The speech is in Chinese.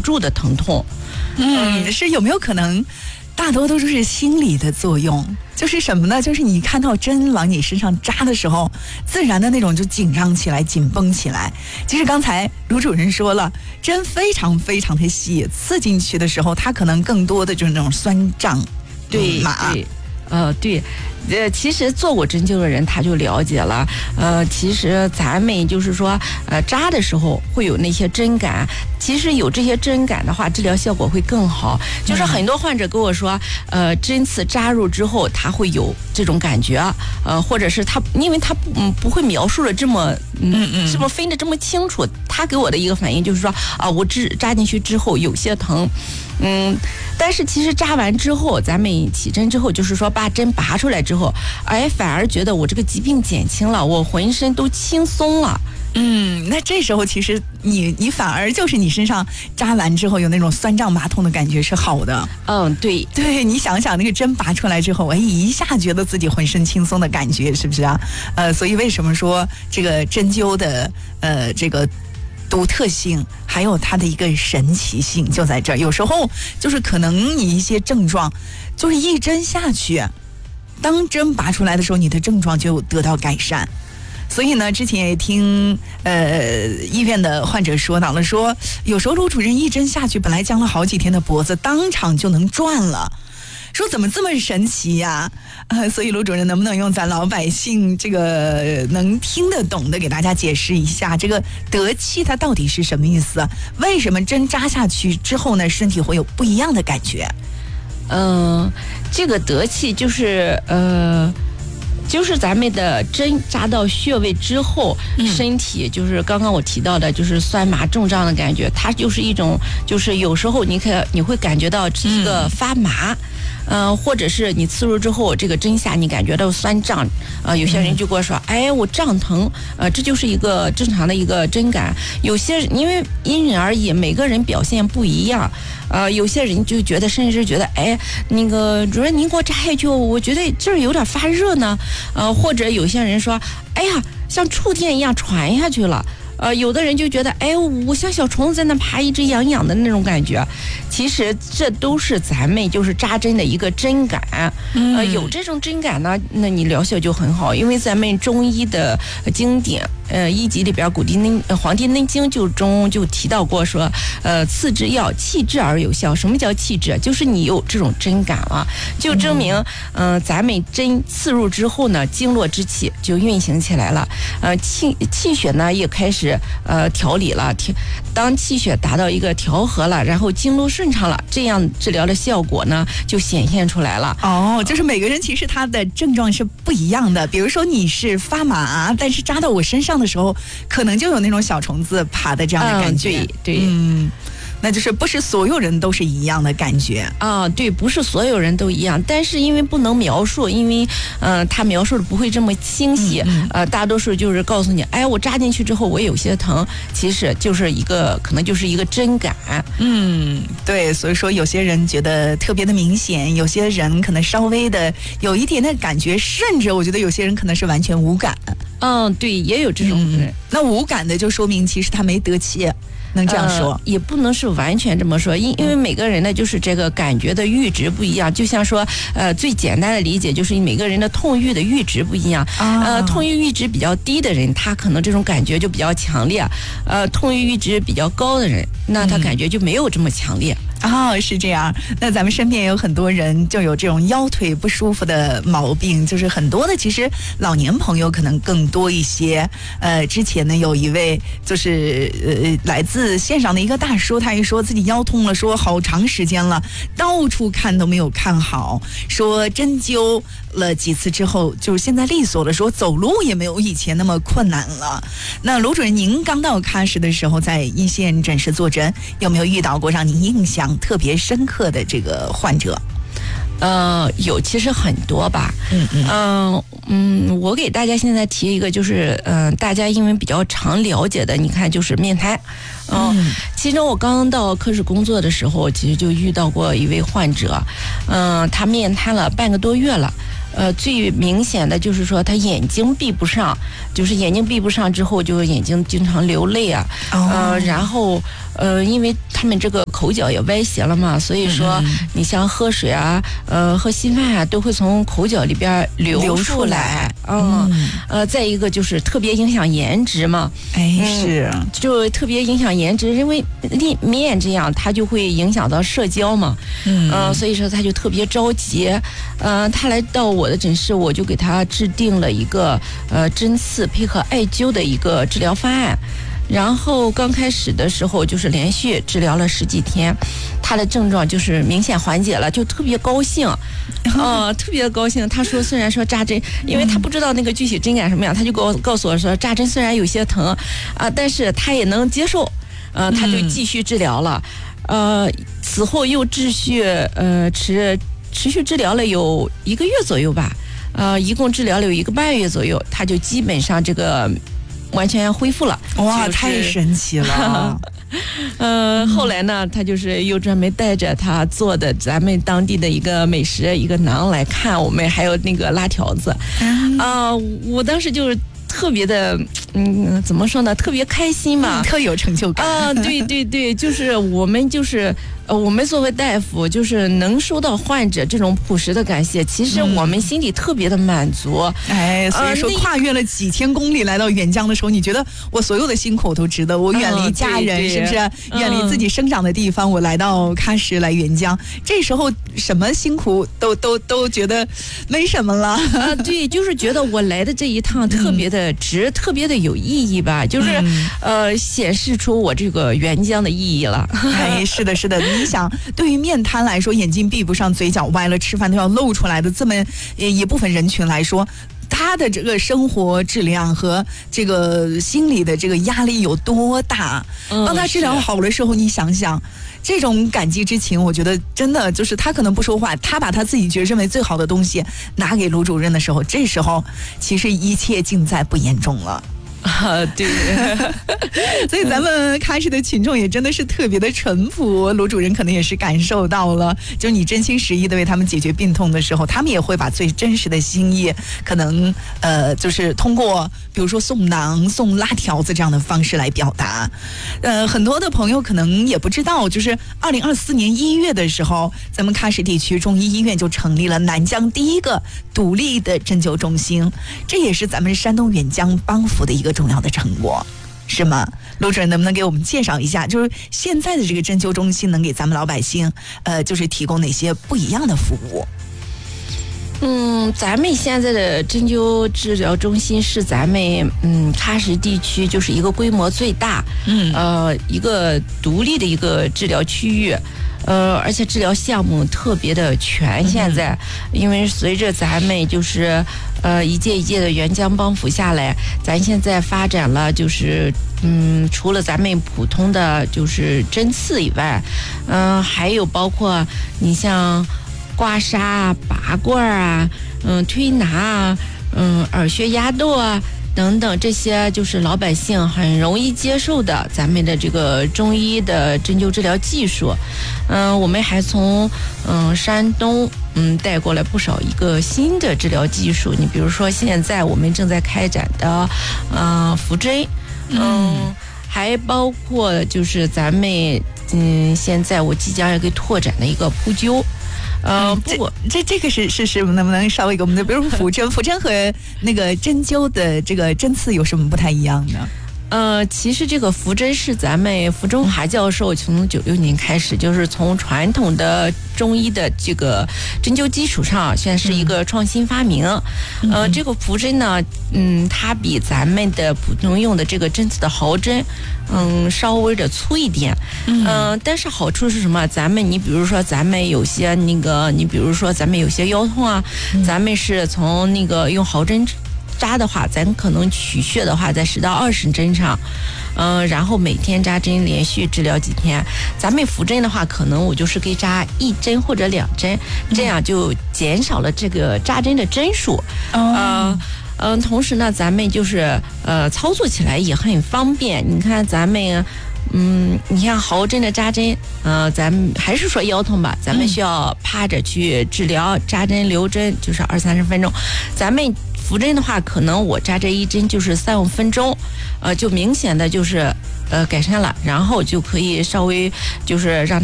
住的疼痛。 是有没有可能大多都是心理的作用？就是什么呢？就是你看到针往你身上扎的时候，自然的那种就紧张起来、紧绷起来。其实刚才卢主任说了，针非常非常的细，刺进去的时候，它可能更多的就是那种酸胀。 对，对。其实做过针灸的人他就了解了，其实咱们就是说，扎的时候会有那些针感，其实有这些针感的话，治疗效果会更好。就是很多患者跟我说，针刺扎入之后，他会有这种感觉，或者是他，因为他不会描述的这么，这么分得这么清楚。他给我的一个反应就是说，我扎进去之后有些疼。但是其实扎完之后，咱们起针之后，就是说把针拔出来之后，反而觉得我这个疾病减轻了，我浑身都轻松了。 那这时候其实你反而就是你身上扎完之后有那种酸胀麻痛的感觉是好的。 对， 你想想那个针拔出来之后，一下觉得自己浑身轻松的感觉，是不是啊？所以为什么说这个针灸的这个独特性，还有它的一个神奇性就在这儿。有时候就是可能你一些症状，就是一针下去，当针拔出来的时候，你的症状就得到改善。所以呢，之前也听医院的患者说到了，说有时候卢主任一针下去，本来僵了好几天的脖子，当场就能转了。说怎么这么神奇呀？所以卢主任能不能用咱老百姓这个能听得懂的给大家解释一下，这个得气它到底是什么意思？为什么针扎下去之后呢，身体会有不一样的感觉？ 这个得气就是咱们的针扎到穴位之后，身体就是刚刚我提到的，就是酸麻重胀的感觉，它就是一种，就是有时候你会感觉到这个发麻。或者是你刺入之后，这个针下你感觉到酸胀，有些人就跟我说，我胀疼，这就是一个正常的一个针感。有些因为因人而异，每个人表现不一样，有些人就觉得，甚至觉得，那个主任您给我扎下去，我觉得这儿有点发热呢，或者有些人说，像触电一样传下去了。有的人就觉得，我像小虫子在那爬，一直痒痒的那种感觉。其实这都是咱们就是扎针的一个针感。有这种针感呢，那你疗效就很好。因为咱们中医的经典，医集里边《黄帝内经》中就提到过说，刺之药气滞而有效。什么叫气滞？就是你有这种针感了，就证明，咱们针刺入之后呢，经络之气就运行起来了，气血呢也开始调理了，当气血达到一个调和了，然后经络顺畅了，这样治疗的效果呢就显现出来了。 就是每个人其实他的症状是不一样的。比如说你是发麻，但是扎到我身上的时候，可能就有那种小虫子爬的这样的感觉。 对。 那就是不是所有人都是一样的感觉对，不是所有人都一样，但是因为不能描述，因为他描述的不会这么清晰，大多数就是告诉你，我扎进去之后我有些疼，其实就是可能就是一个针感。 对，所以说有些人觉得特别的明显，有些人可能稍微的有一点的感觉，甚至我觉得有些人可能是完全无感。 对，也有这种人。 那无感的就说明其实他没得气。能这样说， 也不能是完全这么说，因为每个人呢，就是这个感觉的阈值不一样。就像说，最简单的理解就是每个人的痛阈的阈值不一样。痛阈阈值比较低的人，他可能这种感觉就比较强烈；痛阈阈值比较高的人，那他感觉就没有这么强烈。 是这样。那咱们身边也有很多人就有这种腰腿不舒服的毛病，就是很多的其实老年朋友可能更多一些。之前呢有一位就是来自线上的一个大叔，他也说自己腰痛了，说好长时间了，到处看都没有看好，说针灸了几次之后，就是现在利索了，说走路也没有以前那么困难了。那卢主任，您刚到喀什的时候，在一线诊室坐诊，有没有遇到过让您印象特别深刻的这个患者？ 有，其实很多吧。我给大家现在提一个，就是大家因为比较常了解的，你看就是面瘫。其中我刚刚到科室工作的时候，其实就遇到过一位患者，他面瘫了半个多月了。最明显的就是说他眼睛闭不上，就是眼睛闭不上之后，就眼睛经常流泪啊。然后因为他们这个口角也歪斜了嘛，所以说你像喝水啊，喝稀饭啊，都会从口角里边流出来。再一个就是特别影响颜值嘛。 是， 就特别影响颜值，因为面这样它就会影响到社交嘛。所以说他就特别着急。他来到我的诊室，我就给他制定了一个针刺配合艾灸的一个治疗方案。然后刚开始的时候就是连续治疗了10几天，他的症状就是明显缓解了，就特别高兴，特别高兴。他说虽然说扎针，因为他不知道那个具体针感什么样，他就告诉我说扎针虽然有些疼但是他也能接受，他就继续治疗了。此后又持续治疗了有1个月左右吧，一共治疗了有1个半月左右，他就基本上这个完全恢复了。 哇，太神奇了！ 后来呢，他就是又专门带着他做的咱们当地的一个美食一个馕来看我们，还有那个辣条子。我当时就是特别的，怎么说呢？特别开心嘛， 特有成就感。 对对对，就是我们作为大夫，就是能收到患者这种朴实的感谢，其实我们心里特别的满足。 所以说跨越了几千公里来到沅江的时候，你觉得我所有的辛苦都值得？我远离家人，是不是？远离自己生长的地方，我来到喀什来沅江，这时候什么辛苦都觉得没什么了。 对，就是觉得我来的这一趟特别的值，特别的有意义吧，就是显示出我这个沅江的意义了。 是的，是的。你想，对于面瘫来说，眼睛闭不上，嘴角歪了，吃饭都要露出来的这么一部分人群来说，他的这个生活质量和这个心理的这个压力有多大？当他治疗好的时候，你想想，这种感激之情，我觉得真的就是他可能不说话，他把他自己认为最好的东西拿给卢主任的时候，这时候其实一切尽在不言中了。 对， 所以咱们喀什的群众也真的是特别的淳朴，卢主任可能也是感受到了，就你真心实意的为他们解决病痛的时候，他们也会把最真实的心意，可能就是通过比如说送馕、送辣条子这样的方式来表达。很多的朋友可能也不知道，就是2024年1月的时候，咱们喀什地区中医医院就成立了南疆第一个独立的针灸中心，这也是咱们山东沅江帮扶的一个重要的成果，是吗？卢主任能不能给我们介绍一下，就是现在的这个针灸中心能给咱们老百姓就是提供哪些不一样的服务？ 咱们现在的针灸治疗中心是咱们喀什地区就是一个规模最大，一个独立的一个治疗区域。而且治疗项目特别的全。现在，因为随着咱们就是一届一届的沅江帮扶下来，咱现在发展了就是除了咱们普通的就是针刺以外，还有包括你像刮痧啊、拔罐啊、推拿啊、耳穴压豆啊等等，这些就是老百姓很容易接受的咱们的这个中医的针灸治疗技术。我们还从山东带过来不少一个新的治疗技术。你比如说现在我们正在开展的扶针，还包括就是咱们现在我即将要给拓展的一个扑灸。 这个是能不能稍微给我们的，比如说扶针和那个针灸的这个针刺有什么不太一样呢？ 其实这个扶针是咱们傅中华教授从96年开始，就是从传统的中医的这个针灸基础上，现在是一个创新发明。这个扶针呢，它比咱们的普通用的这个针刺的毫针，稍微的粗一点。但是好处是什么？你比如说咱们有些腰痛啊，咱们是从那个用毫针扎的话，咱可能取穴的话在10到20针上，然后每天扎针，连续治疗几天。咱们扶针的话，可能我就是给扎1针或者2针，这样就减少了这个扎针的针数。同时呢，咱们就是操作起来也很方便。你看咱们。你像毫针的扎针，咱们还是说腰痛吧，咱们需要趴着去治疗，扎针留针就是20-30分钟。咱们浮针的话，可能我扎这一针就是3-5分钟，就明显的就是改善了，然后就可以稍微就是让